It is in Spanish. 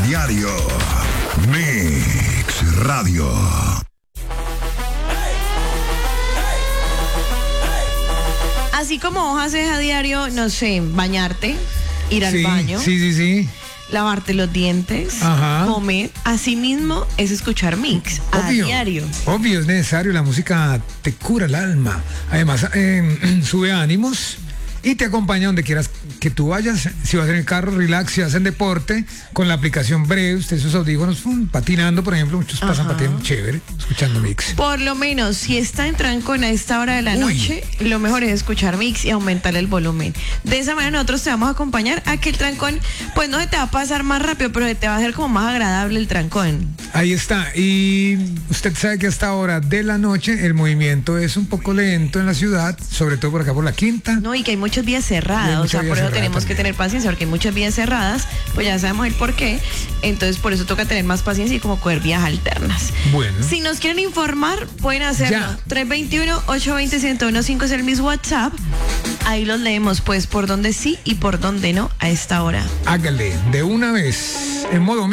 diario. Mix Radio. Así como vos haces a diario, no sé, bañarte, ir al baño. Sí. Lavarte los dientes, comer, así mismo es escuchar Mix a diario. Obvio, es necesario, la música te cura el alma. Además, sube ánimos y te acompaña donde quieras que tú vayas. Si vas en el carro, relax. Si vas en deporte, con la aplicación Breve, usted sus audífonos, patinando, por ejemplo, muchos pasan patinando, chévere, escuchando Mix. Por lo menos, si está en trancón a esta hora de la noche, lo mejor es escuchar Mix y aumentar el volumen. De esa manera nosotros te vamos a acompañar a que el trancón, pues no se te va a pasar más rápido, pero te va a hacer como más agradable el trancón. Ahí está. Y usted sabe que a esta hora de la noche el movimiento es un poco lento en la ciudad, sobre todo por acá por la Quinta. No, y que hay muchas vías cerradas, o sea, por eso tenemos que tener paciencia, porque hay muchas vías cerradas, pues ya sabemos el por qué, entonces por eso toca tener más paciencia y como coger vías alternas. Bueno. Si nos quieren informar, pueden hacerlo. 321-820-1015 es el mismo WhatsApp. Ahí los leemos, pues, por donde sí y por donde no a esta hora. Hágale de una vez, en modo